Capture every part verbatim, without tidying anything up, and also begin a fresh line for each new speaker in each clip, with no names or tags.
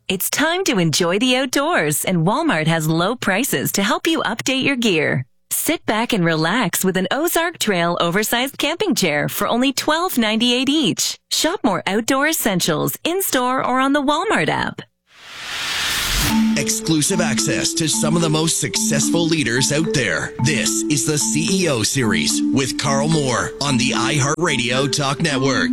It's time to enjoy the outdoors, and Walmart has low prices to help you update your gear. Sit back and relax with an Ozark Trail oversized camping chair for only twelve ninety-eight each. Shop more outdoor essentials in-store or on the Walmart app.
Exclusive access to some of the most successful leaders out there. This is the C E O Series with Carl Moore on the iHeartRadio Talk Network.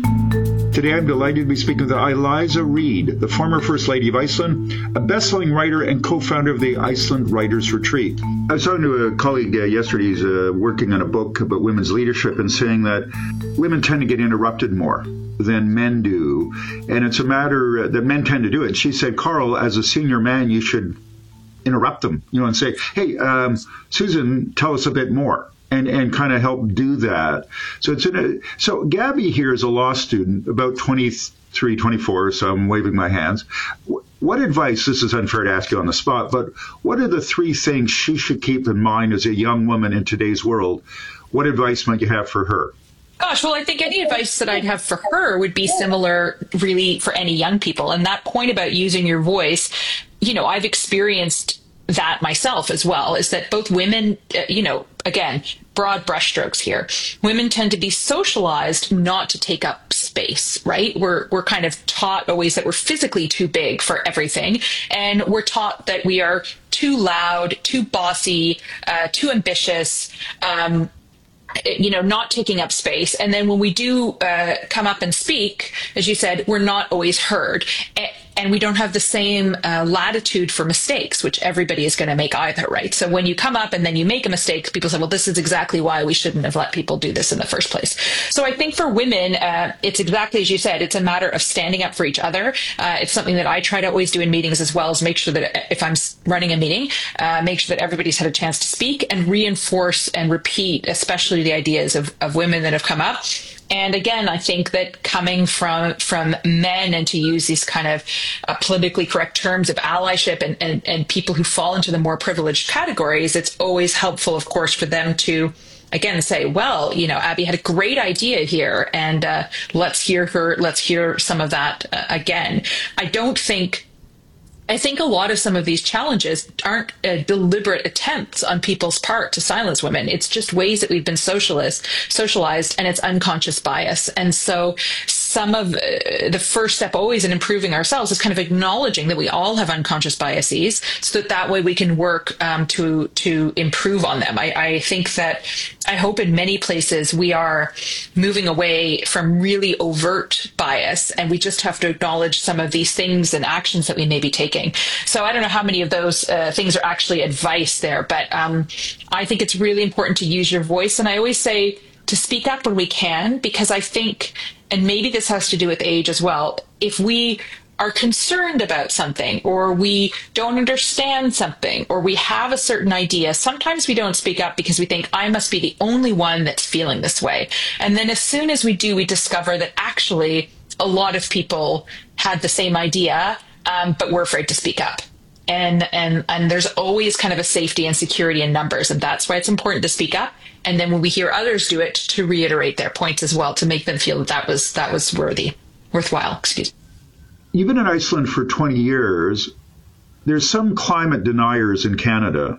Today, I'm delighted to be speaking with Eliza Reid, the former First Lady of Iceland, a best-selling writer and co-founder of the Iceland Writers Retreat. I was talking to a colleague uh, yesterday who's uh, working on a book about women's leadership and saying that women tend to get interrupted more than men do, and it's a matter uh, that men tend to do it. She said, Carl, as a senior man, you should interrupt them, you know, and say, hey, um, Susan, tell us a bit more. And and kind of help do that. So it's in a, so Gabby here is a law student, about twenty-three, twenty-four, so I'm waving my hands. What advice, this is unfair to ask you on the spot, but what are the three things she should keep in mind as a young woman in today's world? What advice might you have for her?
Gosh, well, I think any advice that I'd have for her would be similar really for any young people. And that point about using your voice, you know, I've experienced that myself as well, is that both women, uh, you know, again, broad brushstrokes here. Women tend to be socialized not to take up space, right? We're we're kind of taught always that we're physically too big for everything, and we're taught that we are too loud, too bossy, uh, too ambitious, um, you know, not taking up space. And then when we do uh, come up and speak, as you said, we're not always heard. And, and we don't have the same uh, latitude for mistakes, which everybody is going to make either, right? So when you come up and then you make a mistake, people say, well, this is exactly why we shouldn't have let people do this in the first place. So I think for women, uh, it's exactly as you said, it's a matter of standing up for each other. Uh, it's something that I try to always do in meetings as well, is make sure that if I'm running a meeting, uh, make sure that everybody's had a chance to speak and reinforce and repeat, especially the ideas of, of women that have come up. And again, I think that coming from from men, and to use these kind of uh, politically correct terms of allyship and, and, and people who fall into the more privileged categories, it's always helpful, of course, for them to, again, say, well, you know, Abby had a great idea here, and uh, let's hear her, let's hear some of that uh, again. I don't think I think a lot of some of these challenges aren't uh, deliberate attempts on people's part to silence women. It's just ways that we've been socialist, socialized, and it's unconscious bias. And so some of uh, the first step always in improving ourselves is kind of acknowledging that we all have unconscious biases, so that that way we can work um, to to improve on them. I, I think that I hope in many places we are moving away from really overt bias, and we just have to acknowledge some of these things and actions that we may be taking. So I don't know how many of those uh, things are actually advice there, but um, I think it's really important to use your voice. And I always say to speak up when we can, because I think, and maybe this has to do with age as well, if we are concerned about something, or we don't understand something, or we have a certain idea, sometimes we don't speak up because we think, I must be the only one that's feeling this way. And then as soon as we do, we discover that actually a lot of people had the same idea, um, but we're afraid to speak up. And, and, and there's always kind of a safety and security in numbers. And that's why it's important to speak up. And then when we hear others do it, to reiterate their points as well, to make them feel that that was, that was worthy, worthwhile, excuse me.
You've been in Iceland for twenty years. There's some climate deniers in Canada.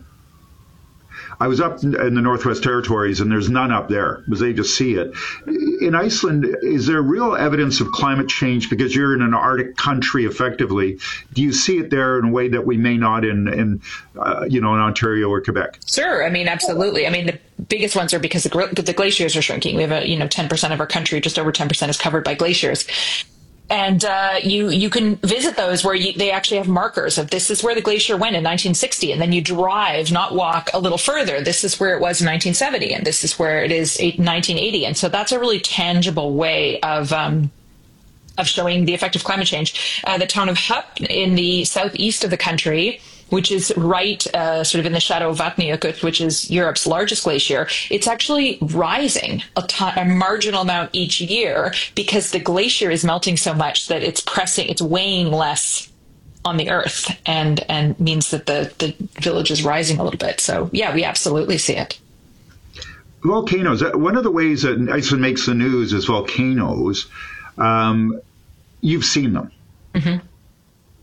I was up in the Northwest Territories, and there's none up there because they just see it. In Iceland, is there real evidence of climate change? Because you're in an Arctic country, effectively. Do you see it there in a way that we may not in, in uh, you know, in Ontario or Quebec?
Sure. I mean, absolutely. I mean, the biggest ones are because the, the glaciers are shrinking. We have a, you know, ten percent of our country, just over ten percent is covered by glaciers. And uh, you you can visit those where you, they actually have markers of this is where the glacier went in nineteen sixty, and then you drive, not walk, a little further. This is where it was in nineteen seventy, and this is where it is in nineteen eighty. And so that's a really tangible way of um, of showing the effect of climate change. Uh, the town of Hup in the southeast of the country, which is right uh, sort of in the shadow of Vatnajökull, which is Europe's largest glacier, it's actually rising a, ton, a marginal amount each year because the glacier is melting so much that it's pressing, it's weighing less on the earth, and, and means that the, the village is rising a little bit. So yeah, we absolutely see it.
Volcanoes. One of the ways that Iceland makes the news is volcanoes. Um, you've seen them. Mm-hmm.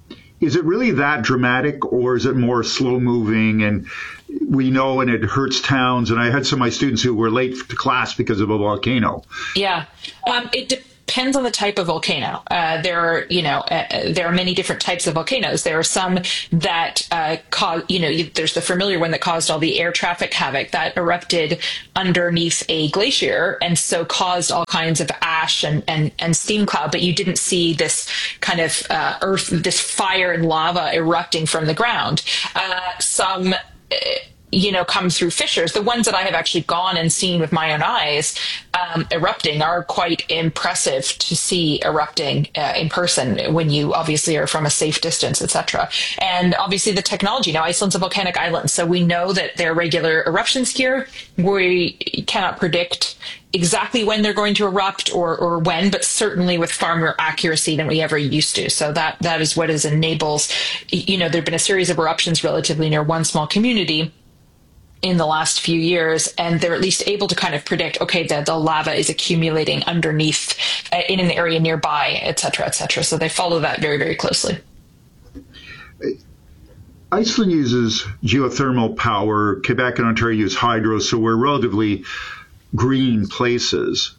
is it really that dramatic, or is it more slow moving and we know and it hurts towns? And I had some of my students who were late to class because of a volcano.
Yeah, um, it depends on the type of volcano. Uh, there are, you know, uh, there are many different types of volcanoes. There are some that uh, cause, you know, there's the familiar one that caused all the air traffic havoc that erupted underneath a glacier and so caused all kinds of ash and, and, and steam cloud. But you didn't see this kind of uh, earth, this fire and lava erupting from the ground. Uh, some uh, you know, come through fissures. The ones that I have actually gone and seen with my own eyes um, erupting are quite impressive to see erupting uh, in person when you obviously are from a safe distance, et cetera. And obviously the technology. Now, Iceland's a volcanic island, so we know that there are regular eruptions here. We cannot predict exactly when they're going to erupt or, or when, but certainly with far more accuracy than we ever used to. So that that is what is enables, you know, there have been a series of eruptions relatively near one small community in the last few years, and they're at least able to kind of predict, okay, the, the lava is accumulating underneath uh, in an area nearby, et cetera, et cetera. So they follow that very, very closely.
Iceland uses geothermal power. Quebec and Ontario use hydro, so we're relatively green places.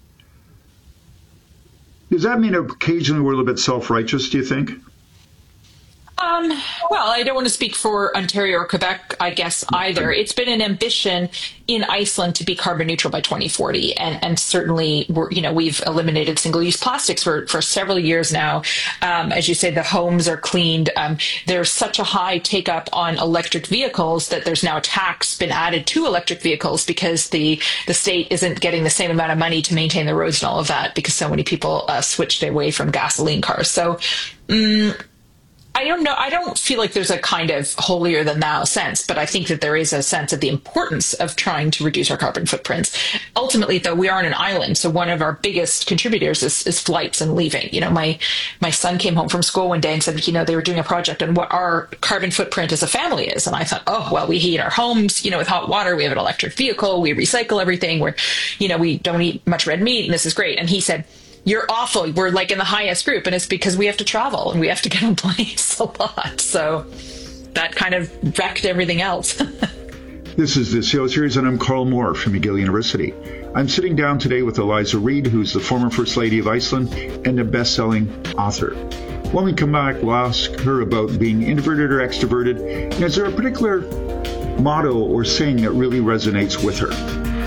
Does that mean occasionally we're a little bit self-righteous, do you think?
Um, well, I don't want to speak for Ontario or Quebec, I guess, either. It's been an ambition in Iceland to be carbon neutral by twenty forty. And, and certainly, we're, you know, we've eliminated single-use plastics for, for several years now. Um, as you say, the homes are cleaned. Um, there's such a high take-up on electric vehicles that there's now a tax been added to electric vehicles because the, the state isn't getting the same amount of money to maintain the roads and all of that because so many people uh, switched away from gasoline cars. So, um, I don't know. I don't feel like there's a kind of holier than thou sense, but I think that there is a sense of the importance of trying to reduce our carbon footprints. Ultimately, though, we are on an island, so one of our biggest contributors is, is flights and leaving. You know, my my son came home from school one day and said, you know, they were doing a project on what our carbon footprint as a family is, and I thought, oh, well, we heat our homes, you know, with hot water. We have an electric vehicle. We recycle everything. We're, you know, we don't eat much red meat, and this is great. And he said, you're awful. We're like in the highest group, and it's because we have to travel and we have to get on planes a lot. So that kind of wrecked everything else.
This is the C E O Series, and I'm Carl Moore from McGill University. I'm sitting down today with Eliza Reid, who's the former First Lady of Iceland and a best-selling author. When we come back, we'll ask her about being introverted or extroverted, and is there a particular motto or saying that really resonates with her?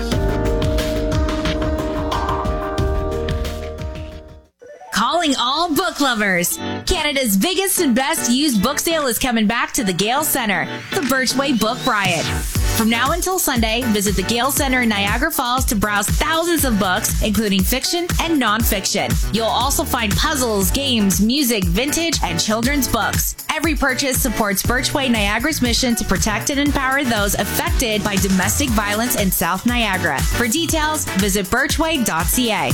Calling all book lovers. Canada's biggest and best used book sale is coming back to the Gale Centre, the Birchway Book Riot. From now until Sunday, visit the Gale Centre in Niagara Falls to browse thousands of books, including fiction and nonfiction. You'll also find puzzles, games, music, vintage, and children's books. Every purchase supports Birchway Niagara's mission to protect and empower those affected by domestic violence in South Niagara. For details, visit birchway dot c a.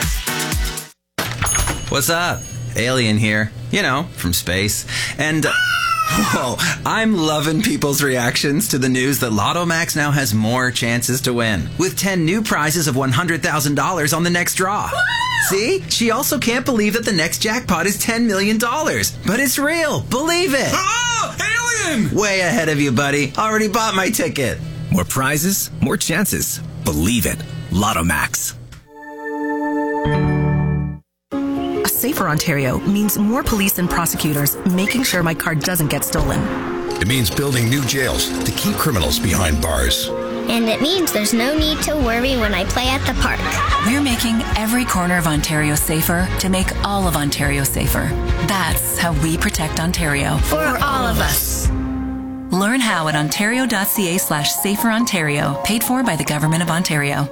What's up? Alien here. You know, from space. And, uh, whoa, I'm loving people's reactions to the news that Lotto Max now has more chances to win, with ten new prizes of one hundred thousand dollars on the next draw. See? She also can't believe that the next jackpot is ten million dollars. But it's real. Believe it.
Oh, alien!
Way ahead of you, buddy. Already bought my ticket.
More prizes, more chances. Believe it. Lotto Max.
Safer Ontario means more police and prosecutors making sure my car doesn't get stolen.
It means building new jails to keep criminals behind bars.
And it means there's no need to worry when I play at the park.
We're making every corner of Ontario safer to make all of Ontario safer. That's how we protect Ontario.
For all of us.
Learn how at ontario.ca slash safer Ontario, paid for by the Government of Ontario.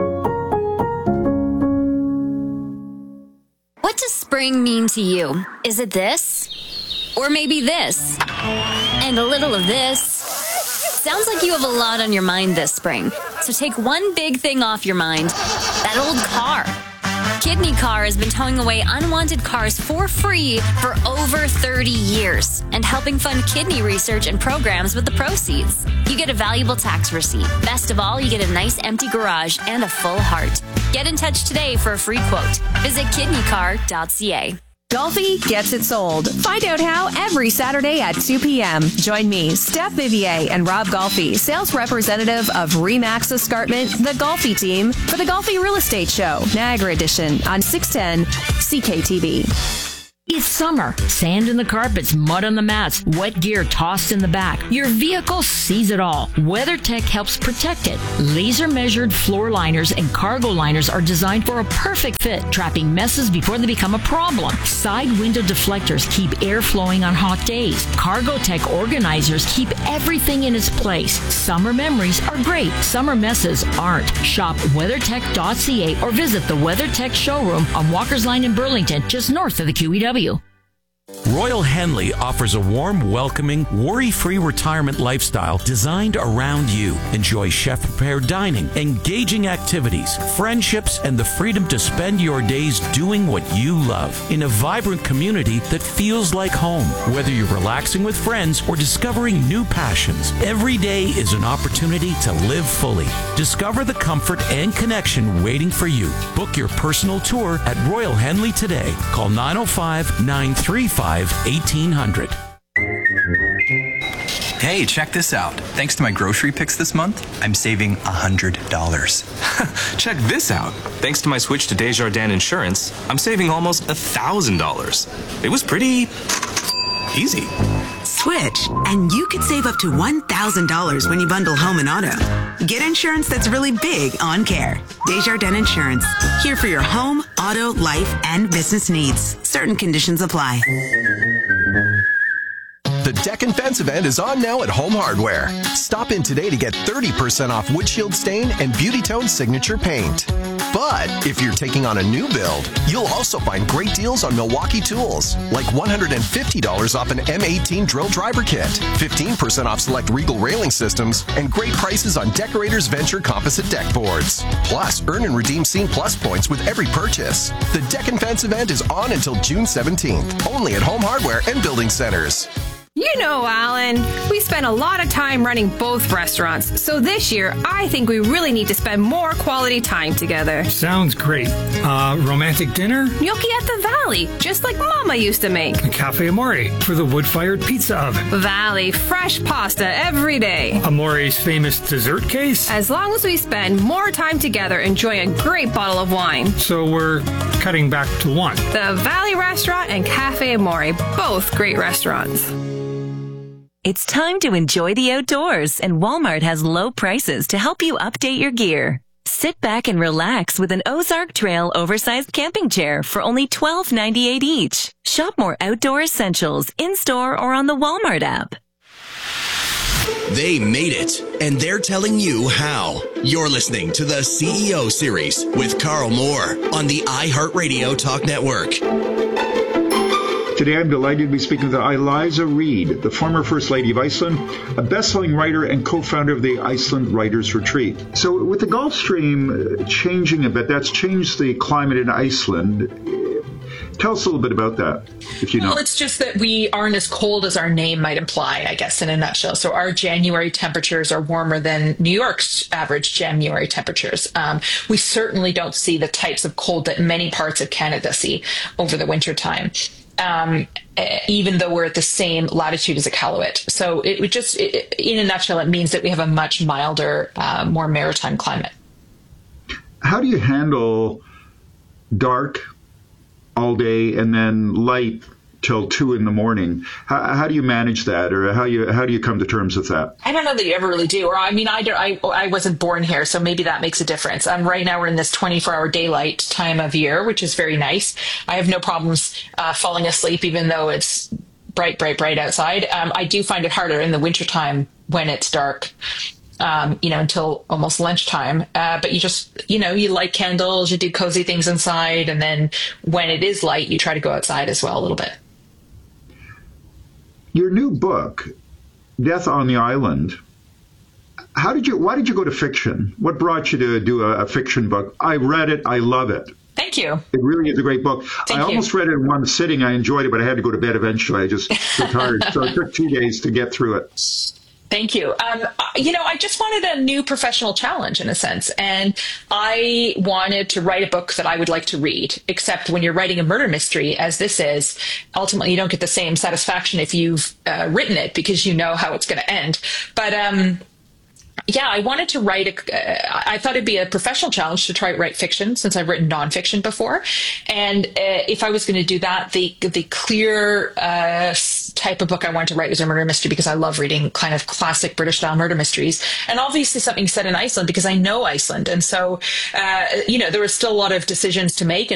What does spring mean to you? Is it this? Or maybe this? And a little of this? Sounds like you have a lot on your mind this spring. So take one big thing off your mind. That old car. Kidney Car has been towing away unwanted cars for free for over thirty years and helping fund kidney research and programs with the proceeds. You get a valuable tax receipt. Best of all, you get a nice empty garage and a full heart. Get in touch today for a free quote. Visit kidney car dot c a.
Golfi gets it sold. Find out how every Saturday at two p.m. Join me, Steph Vivier, and Rob Golfi, sales representative of Remax Escarpment, the Golfi team, for the Golfi Real Estate Show, Niagara Edition, on six ten C K T V.
It's summer. Sand in the carpets, mud on the mats, wet gear tossed in the back. Your vehicle sees it all. WeatherTech helps protect it. Laser-measured floor liners and cargo liners are designed for a perfect fit, trapping messes before they become a problem. Side window deflectors keep air flowing on hot days. CargoTech organizers keep everything in its place. Summer memories are great. Summer messes aren't. Shop weathertech dot c a or visit the WeatherTech showroom on Walker's Line in Burlington, just north of the Q E W.
Royal Henley offers a warm, welcoming, worry-free retirement lifestyle designed around you. Enjoy chef-prepared dining, engaging activities, friendships, and the freedom to spend your days doing what you love in a vibrant community that feels like home. Whether you're relaxing with friends or discovering new passions, every day is an opportunity to live fully. Discover the comfort and connection waiting for you. Book your personal tour at Royal Henley today. Call nine oh five, nine three five, eighteen hundred.
Hey, check this out. Thanks to my grocery picks this month, I'm saving one hundred dollars.
Check this out. Thanks to my switch to Desjardins Insurance, I'm saving almost one thousand dollars. It was pretty easy.
Switch, and you could save up to one thousand dollars when you bundle home and auto. Get insurance that's really big on care. Desjardins Insurance, here for your home, auto, life, and business needs. Certain conditions apply.
The Deck and Fence event is on now at Home Hardware. Stop in today to get thirty percent off windshield stain and Beauty Tone signature paint. But if you're taking on a new build, you'll also find great deals on Milwaukee tools, like one hundred fifty dollars off an M eighteen drill driver kit, fifteen percent off select Regal railing systems, and great prices on Decorators Venture composite deck boards. Plus, earn and redeem Scene Plus points with every purchase. The Deck and Fence event is on until June seventeenth, only at Home Hardware and Building Centers.
You know, Alan, we spent a lot of time running both restaurants, so this year I think we really need to spend more quality time together.
Sounds great. Uh, romantic dinner?
Gnocchi at the Valley, just like Mama used to make.
A Cafe Amore for the wood-fired pizza oven.
Valley, fresh pasta every day.
Amore's famous dessert case?
As long as we spend more time together enjoying a great bottle of wine.
So we're cutting back to one.
The Valley Restaurant and Cafe Amore, both great restaurants.
It's time to enjoy the outdoors, and Walmart has low prices to help you update your gear. Sit back and relax with an Ozark Trail oversized camping chair for only twelve ninety-eight each. Shop more outdoor essentials in-store or on the Walmart app.
They made it, and they're telling you how. You're listening to the C E O Series with Carl Moore on the iHeartRadio Talk Network.
Today I'm delighted to be speaking with Eliza Reid, the former First Lady of Iceland, a best-selling writer and co-founder of the Iceland Writers Retreat. So with the Gulf Stream changing a bit, that's changed the climate in Iceland. Tell us a little bit about that, if you know.
Well, it's just that we aren't as cold as our name might imply, I guess, in a nutshell. So our January temperatures are warmer than New York's average January temperatures. Um, we certainly don't see the types of cold that many parts of Canada see over the winter time. Um, even though we're at the same latitude as Iqaluit. So it would just, it, in a nutshell, it means that we have a much milder, uh, more maritime climate.
How do you handle dark all day and then light till two in the morning? How, how do you manage that, or how you how do you come to terms with that?
I don't know that you ever really do. Or I mean, I I, I wasn't born here, so maybe that makes a difference. Um, right now we're in this twenty-four hour daylight time of year, which is very nice. I have no problems uh, falling asleep, even though it's bright, bright, bright outside. Um, I do find it harder in the wintertime when it's dark. Um, you know, until almost lunchtime. Uh, but you just, you know, you light candles, you do cozy things inside, and then when it is light, you try to go outside as well a little bit.
Your new book, Death on the Island, how did you, why did you go to fiction? What brought you to do a, a fiction book? I read it. I love it.
Thank you.
It really is a great book.
Thank
I almost
you.
read it in one sitting. I enjoyed it, but I had to go to bed eventually. I just got tired. So it took two days to get through it.
Thank you. Um, you know, I just wanted a new professional challenge in a sense. And I wanted to write a book that I would like to read, except when you're writing a murder mystery, as this is, ultimately you don't get the same satisfaction if you've uh, written it because you know how it's going to end. But, um, yeah, I wanted to write a, uh, I thought it'd be a professional challenge to try to write fiction since I've written nonfiction before. And uh, if I was going to do that, the, the clear uh, type of book I wanted to write was a murder mystery because I love reading kind of classic British style murder mysteries. And obviously something set in Iceland because I know Iceland. And so, uh, you know, there were still a lot of decisions to make.